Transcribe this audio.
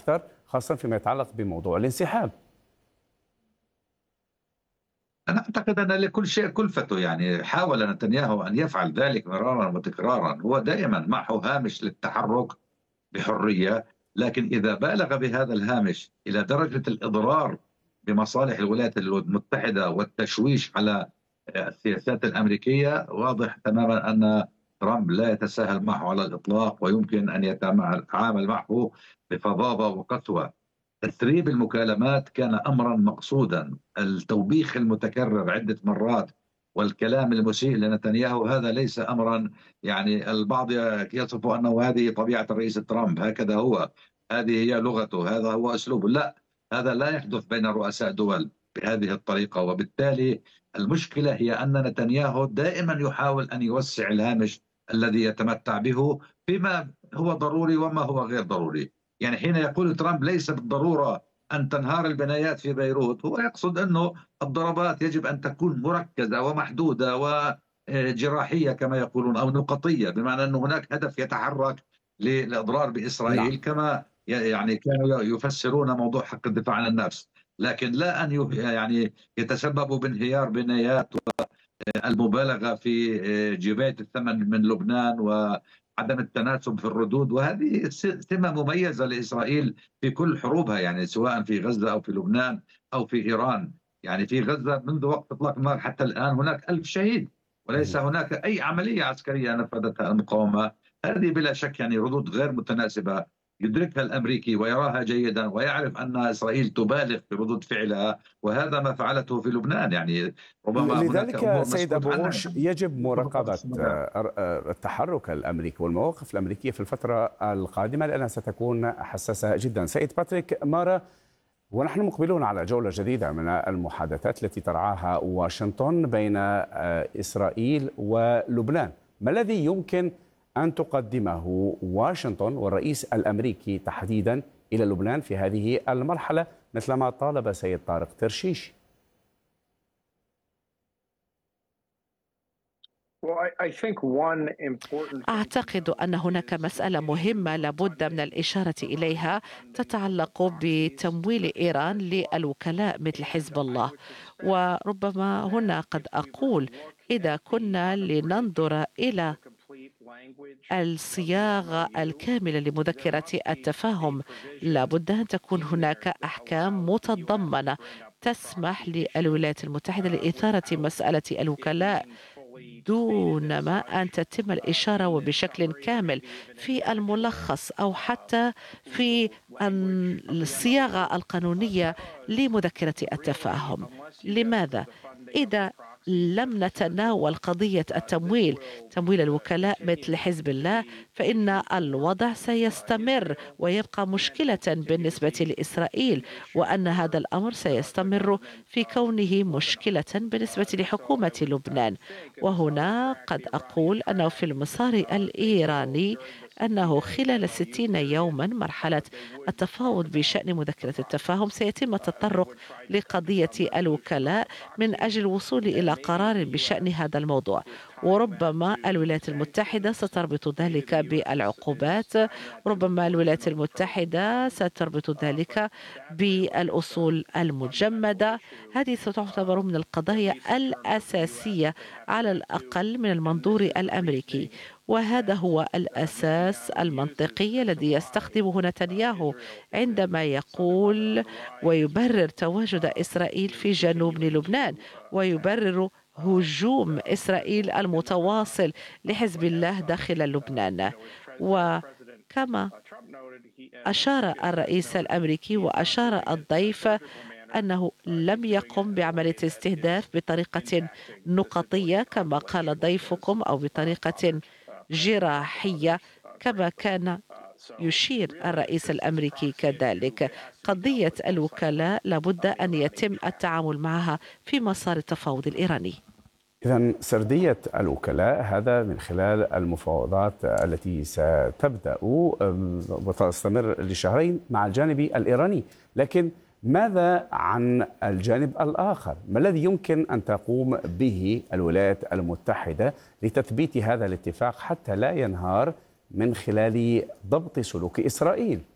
أكثر، خاصة فيما يتعلق بموضوع الانسحاب؟ أنا أعتقد أن لكل شيء كلفته، يعني حاول نتنياهو أن يفعل ذلك مرارا وتكرارا، هو دائما معه هامش للتحرك بحرية، لكن إذا بالغ بهذا الهامش إلى درجة الإضرار بمصالح الولايات المتحدة والتشويش على السياسات الأمريكية، واضح تماما أن ترامب لا يتساهل معه على الإطلاق، ويمكن أن يتعامل معه بفظاظة وقسوة. تسريب المكالمات كان أمرا مقصودا، التوبيخ المتكرر عدة مرات والكلام المسيء لنتنياهو هذا ليس أمرا، يعني البعض يصف أنه هذه طبيعة الرئيس ترامب، هكذا هو، هذه هي لغته، هذا هو أسلوبه. لا، هذا لا يحدث بين رؤساء دول بهذه الطريقة، وبالتالي المشكلة هي أن نتنياهو دائما يحاول أن يوسع الهامش الذي يتمتع به فيما هو ضروري وما هو غير ضروري. يعني حين يقول ترامب ليس بالضرورة أن تنهار البنايات في بيروت، هو يقصد أنه الضربات يجب أن تكون مركزة ومحدودة وجراحية كما يقولون، أو نقطية، بمعنى أن هناك هدف يتحرك للإضرار نعم. بإسرائيل، كما يعني كانوا يفسرون موضوع حق الدفاع عن النفس، لكن لا أن يعني يتسببوا بانهيار بنايات، المبالغة في جباية الثمن من لبنان، وعدم التناسب في الردود. وهذه سمة مميزة لإسرائيل في كل حروبها، يعني سواء في غزة أو في لبنان أو في إيران. يعني في غزة منذ وقت إطلاق النار حتى الآن هناك 1000 شهيد، وليس مهم. هناك أي عملية عسكرية نفذتها المقاومة. هذه بلا شك يعني ردود غير متناسبة يدركها الأمريكي ويراها جيدا، ويعرف أن إسرائيل تبالغ في ردود فعلها، وهذا ما فعلته في لبنان. يعني ربما هناك لذلك أمور سيد مسكوت أبو عنها، غوش يجب يعني مراقبة السودان. التحرك الأمريكي والمواقف الأمريكية في الفترة القادمة، لأنها ستكون حساسة جدا. سيد باتريك مارا، ونحن مقبلون على جولة جديدة من المحادثات التي ترعاها واشنطن بين إسرائيل ولبنان، ما الذي يمكن أن تقدمه واشنطن والرئيس الأمريكي تحديدا إلى لبنان في هذه المرحلة، مثلما طالب سيد طارق ترشيش؟ أعتقد أن هناك مسألة مهمة لابد من الإشارة إليها تتعلق بتمويل إيران للوكلاء مثل حزب الله. وربما هنا قد أقول إذا كنا لننظر إلى الصياغة الكاملة لمذكرة التفاهم، لابد أن تكون هناك أحكام متضمنة تسمح للولايات المتحدة لإثارة مسألة الوكلاء دونما أن تتم الإشارة وبشكل كامل في الملخص أو حتى في الصياغة القانونية لمذكرة التفاهم. لماذا؟ إذا لم نتناول قضية تمويل الوكلاء مثل حزب الله، فإن الوضع سيستمر ويبقى مشكلة بالنسبة لإسرائيل، وأن هذا الأمر سيستمر في كونه مشكلة بالنسبة لحكومة لبنان. وهنا قد أقول أنه في المسار الإيراني أنه خلال 60 يوما مرحلة التفاوض بشأن مذكرة التفاهم سيتم التطرق لقضية الوكلاء من أجل الوصول إلى قرار بشأن هذا الموضوع. وربما الولايات المتحدة ستربط ذلك بالعقوبات، ربما الولايات المتحدة ستربط ذلك بالأصول المجمدة. هذه ستعتبر من القضايا الأساسية على الأقل من المنظور الأمريكي، وهذا هو الأساس المنطقي الذي يستخدمه نتنياهو عندما يقول ويبرر تواجد إسرائيل في جنوب لبنان، ويبرر هجوم إسرائيل المتواصل لحزب الله داخل لبنان. وكما أشار الرئيس الأمريكي وأشار الضيف أنه لم يقم بعملية استهداف بطريقة نقطية كما قال ضيفكم أو بطريقة جراحية كما كان يشير الرئيس الأمريكي. كذلك قضية الوكلاء لابد أن يتم التعامل معها في مسار التفاوض الإيراني. إذن سردية الوكلاء هذا من خلال المفاوضات التي ستبدأ وتستمر لشهرين مع الجانب الإيراني، لكن ماذا عن الجانب الآخر؟ ما الذي يمكن أن تقوم به الولايات المتحدة لتثبيت هذا الاتفاق حتى لا ينهار من خلال ضبط سلوك إسرائيل؟